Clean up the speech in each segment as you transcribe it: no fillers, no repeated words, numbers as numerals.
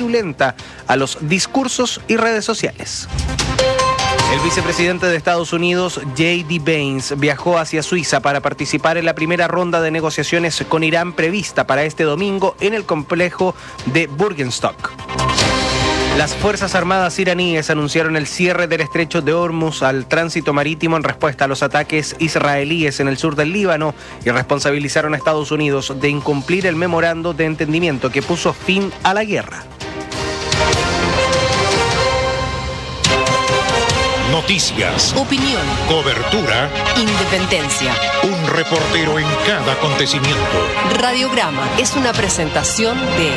virulenta a los discursos y redes sociales. El vicepresidente de Estados Unidos, J.D. Vance, viajó hacia Suiza para participar en la primera ronda de negociaciones con Irán prevista para este domingo en el complejo de Burgenstock. Las Fuerzas Armadas iraníes anunciaron el cierre del estrecho de Hormuz al tránsito marítimo en respuesta a los ataques israelíes en el sur del Líbano y responsabilizaron a Estados Unidos de incumplir el memorando de entendimiento que puso fin a la guerra. Noticias, opinión, cobertura, independencia. Un reportero en cada acontecimiento. Radiograma es una presentación de...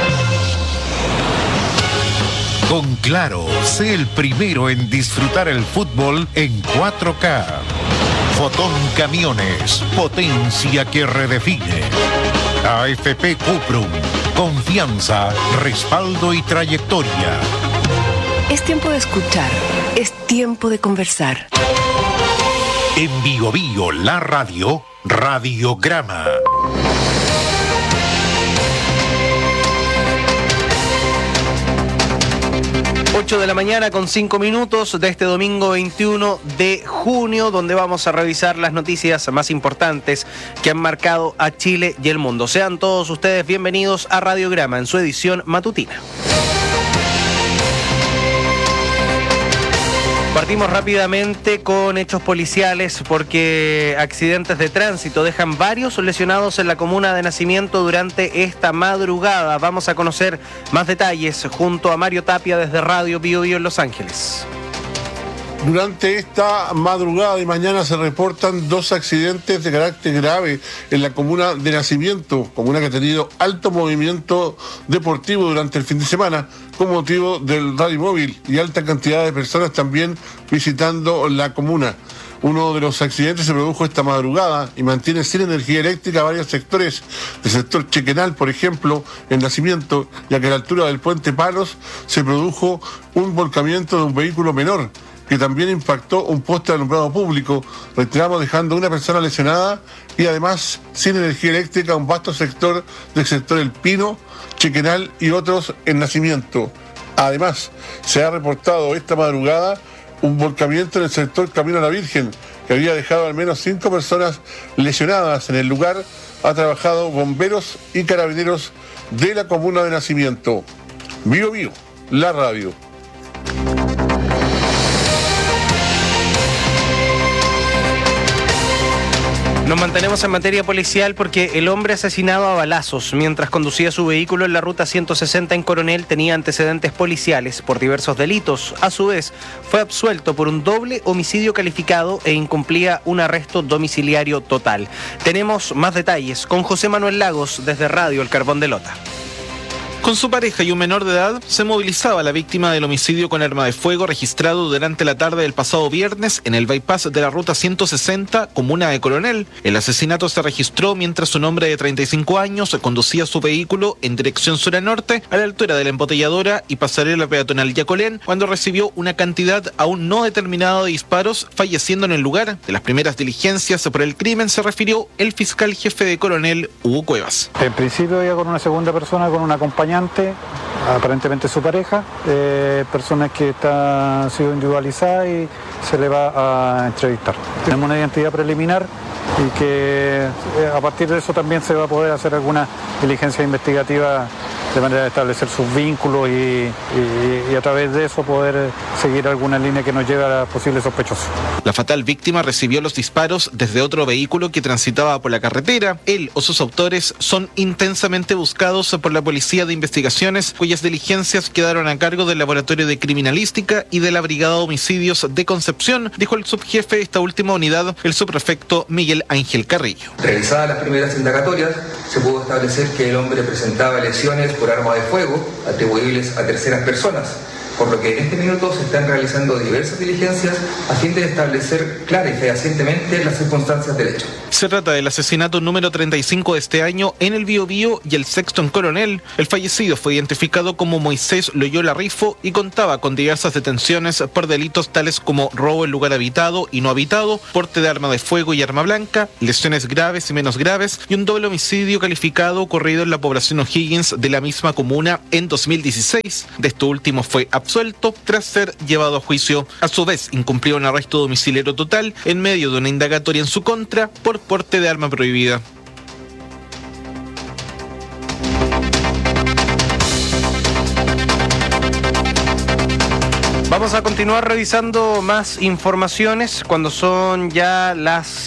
Con Claro, sé el primero en disfrutar el fútbol en 4K. Fotón Camiones, potencia que redefine. AFP Cuprum, confianza, respaldo y trayectoria. Es tiempo de escuchar, es tiempo de conversar. En Bio Bio, la radio, Radiograma. 8 de la mañana con 5 minutos de este domingo 21 de junio, donde vamos a revisar las noticias más importantes que han marcado a Chile y el mundo. Sean todos ustedes bienvenidos a Radiograma en su edición matutina. Partimos rápidamente con hechos policiales porque accidentes de tránsito dejan varios lesionados en la comuna de Nacimiento durante esta madrugada. Vamos a conocer más detalles junto a Mario Tapia desde Radio Bio Bio en Los Ángeles. Durante esta madrugada y mañana se reportan 2 accidentes de carácter grave en la comuna de Nacimiento, comuna que ha tenido alto movimiento deportivo durante el fin de semana con motivo del rally móvil y alta cantidad de personas también visitando la comuna. Uno de los accidentes se produjo esta madrugada y mantiene sin energía eléctrica varios sectores. El sector Chequenal, por ejemplo, en Nacimiento, ya que a la altura del puente Palos se produjo un volcamiento de un vehículo menor que también impactó un poste de alumbrado público. Retiramos dejando una persona lesionada y además sin energía eléctrica un vasto sector del sector El Pino, Chequenal y otros en Nacimiento. Además, se ha reportado esta madrugada un volcamiento en el sector Camino a la Virgen, que había dejado al menos 5 personas lesionadas. En el lugar ha trabajado bomberos y carabineros de la comuna de Nacimiento. Bio Bio, la radio. Nos mantenemos en materia policial porque el hombre asesinado a balazos mientras conducía su vehículo en la ruta 160 en Coronel tenía antecedentes policiales por diversos delitos. A su vez, fue absuelto por un doble homicidio calificado e incumplía un arresto domiciliario total. Tenemos más detalles con José Manuel Lagos desde Radio El Carbón de Lota. Con su pareja y un menor de edad, se movilizaba la víctima del homicidio con arma de fuego registrado durante la tarde del pasado viernes en el bypass de la ruta 160, comuna de Coronel. El asesinato se registró mientras un hombre de 35 años conducía su vehículo en dirección sur a norte, a la altura de la embotelladora y pasarela peatonal Yacolén, cuando recibió una cantidad aún no determinada de disparos, falleciendo en el lugar. De las primeras diligencias por el crimen se refirió el fiscal jefe de Coronel, Hugo Cuevas. En principio iba con una segunda persona, con un acompañante, aparentemente su pareja, personas que ha sido individualizada y se le va a entrevistar. Tenemos una identidad preliminar y que a partir de eso también se va a poder hacer alguna diligencia investigativa de manera de establecer sus vínculos y a través de eso poder seguir alguna línea que nos lleve a posibles sospechosos. La fatal víctima recibió los disparos desde otro vehículo que transitaba por la carretera. Él o sus autores son intensamente buscados por la Policía de Investigaciones, cuyas diligencias quedaron a cargo del Laboratorio de Criminalística y de la Brigada de Homicidios de Concepción, dijo el subjefe de esta última unidad, el subprefecto Miguel Ángel Carrillo. Realizadas las primeras indagatorias, se pudo establecer que el hombre presentaba lesiones por arma de fuego atribuibles a terceras personas, por lo que en este minuto se están realizando diversas diligencias a fin de establecer clara y fehacientemente las circunstancias del hecho. Se trata del asesinato número 35 de este año en el Biobío y el sexto en Coronel. El fallecido fue identificado como Moisés Loyola Rifo y contaba con diversas detenciones por delitos tales como robo en lugar habitado y no habitado, porte de arma de fuego y arma blanca, lesiones graves y menos graves y un doble homicidio calificado ocurrido en la población O'Higgins de la misma comuna en 2016. De esto último fue absuelto tras ser llevado a juicio. A su vez, incumplió un arresto domiciliario total en medio de una indagatoria en su contra por porte de arma prohibida. Vamos a continuar revisando más informaciones cuando son ya las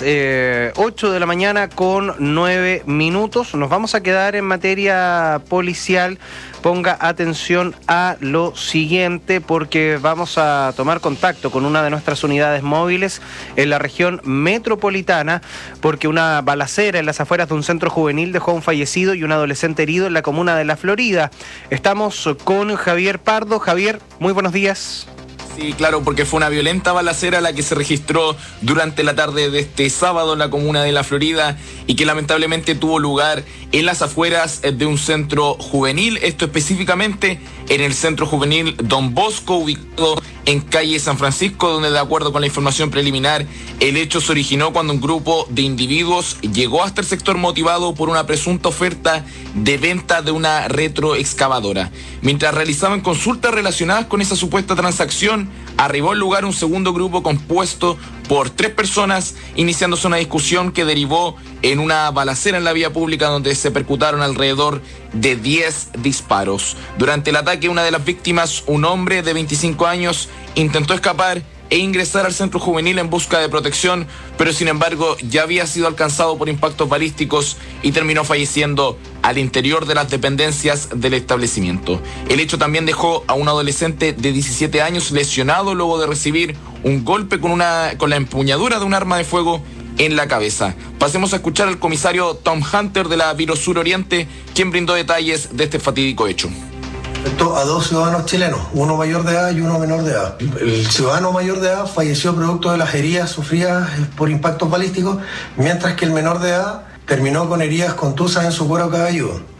8 de la mañana con 9 minutos. Nos vamos a quedar en materia policial. Ponga atención a lo siguiente porque vamos a tomar contacto con una de nuestras unidades móviles en la región metropolitana porque una balacera en las afueras de un centro juvenil dejó a un fallecido y un adolescente herido en la comuna de La Florida. Estamos con Javier Pardo. Javier, muy buenos días. Sí, claro, porque fue una violenta balacera la que se registró durante la tarde de este sábado en la comuna de La Florida y que lamentablemente tuvo lugar en las afueras de un centro juvenil, esto específicamente en el centro juvenil Don Bosco, ubicado en calle San Francisco, donde de acuerdo con la información preliminar, el hecho se originó cuando un grupo de individuos llegó hasta el sector motivado por una presunta oferta de venta de una retroexcavadora. Mientras realizaban consultas relacionadas con esa supuesta transacción, arribó al lugar un segundo grupo compuesto por 3 personas, iniciándose una discusión que derivó en una balacera en la vía pública donde se percutaron alrededor de 10 disparos. Durante el ataque, una de las víctimas, un hombre de 25 años, intentó escapar e ingresar al centro juvenil en busca de protección, pero sin embargo ya había sido alcanzado por impactos balísticos y terminó falleciendo al interior de las dependencias del establecimiento. El hecho también dejó a un adolescente de 17 años lesionado luego de recibir un golpe con la empuñadura de un arma de fuego en la cabeza. Pasemos a escuchar al comisario Tom Hunter de la Biro Sur Oriente, quien brindó detalles de este fatídico hecho. A 2 ciudadanos chilenos, uno mayor de edad y uno menor de edad. El ciudadano mayor de edad falleció producto de las heridas sufridas por impactos balísticos, mientras que el menor de edad terminó con heridas contusas en su cuero cabelludo.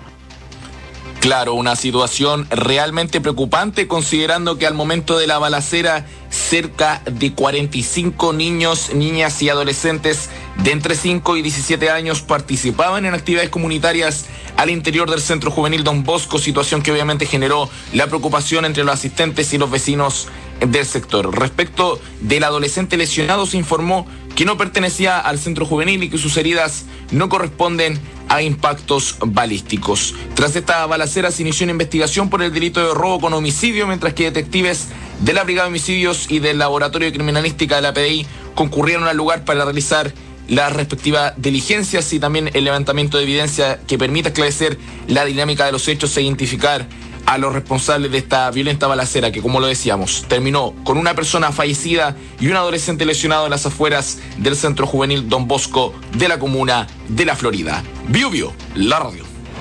Claro, una situación realmente preocupante considerando que al momento de la balacera cerca de 45 niños, niñas y adolescentes de entre 5 y 17 años participaban en actividades comunitarias al interior del centro juvenil Don Bosco, situación que obviamente generó la preocupación entre los asistentes y los vecinos del sector. Respecto del adolescente lesionado, se informó que no pertenecía al centro juvenil y que sus heridas no corresponden a impactos balísticos. Tras esta balacera se inició una investigación por el delito de robo con homicidio, mientras que detectives de la Brigada de Homicidios y del Laboratorio de Criminalística de la PDI concurrieron al lugar para realizar las respectivas diligencias y también el levantamiento de evidencia que permita esclarecer la dinámica de los hechos e identificar a los responsables de esta violenta balacera que, como lo decíamos, terminó con una persona fallecida y un adolescente lesionado en las afueras del centro juvenil Don Bosco de la comuna de La Florida. Biobío, la radio.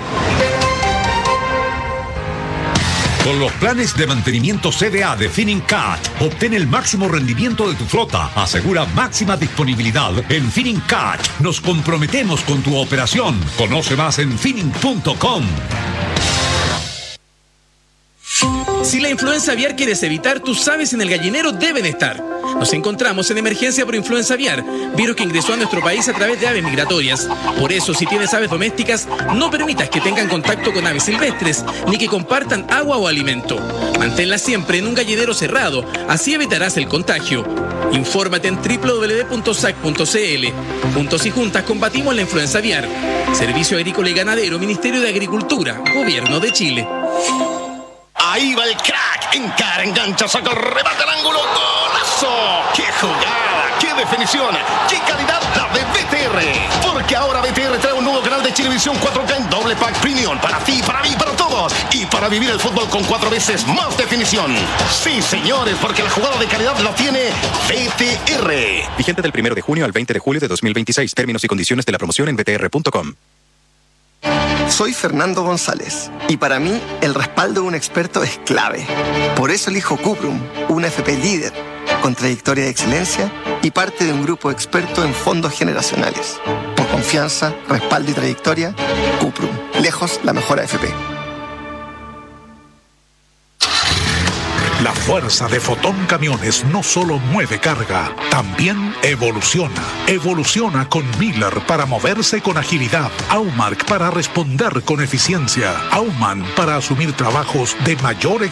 Con los planes de mantenimiento CDA de Finincat, obtén el máximo rendimiento de tu flota. Asegura máxima disponibilidad. En Finincat nos comprometemos con tu operación. Conoce más en Fining.com. Si la influenza aviar quieres evitar, tus aves en el gallinero deben estar. Nos encontramos en emergencia por influenza aviar, virus que ingresó a nuestro país a través de aves migratorias. Por eso, si tienes aves domésticas, no permitas que tengan contacto con aves silvestres, ni que compartan agua o alimento. Manténlas siempre en un gallinero cerrado, así evitarás el contagio. Infórmate en www.sac.cl. Juntos y juntas combatimos la influenza aviar. Servicio Agrícola y Ganadero, Ministerio de Agricultura, Gobierno de Chile. Ahí va el crack, encara, engancha, saca el remate al ángulo, ¡golazo! ¡Qué jugada! ¡Qué definición! ¡Qué calidad la de BTR! Porque ahora BTR trae un nuevo canal de Chilevisión 4K en doble pack premium para ti, para mí, para todos y para vivir el fútbol con 4 veces más definición. Sí, señores, porque la jugada de calidad la tiene BTR. Vigente del 1 de junio al 20 de julio de 2026. Términos y condiciones de la promoción en btr.com. Soy Fernando González y para mí el respaldo de un experto es clave. Por eso elijo Cuprum, una FP líder, con trayectoria de excelencia y parte de un grupo experto en fondos generacionales. Por confianza, respaldo y trayectoria, Cuprum, lejos la mejor AFP. La fuerza de Fotón Camiones no solo mueve carga, también evoluciona. Evoluciona con Miller para moverse con agilidad, Aumark para responder con eficiencia, Aumann para asumir trabajos de mayor